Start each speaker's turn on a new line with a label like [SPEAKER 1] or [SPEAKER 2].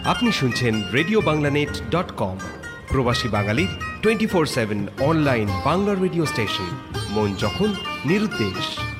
[SPEAKER 1] আপনি শুনছেন রেডিওবাংলানেট.কম, প্রবাসী বাঙালির 24/7 অনলাইন বাংলা রেডিও স্টেশন। মন যখন নিরুদ্দেশ।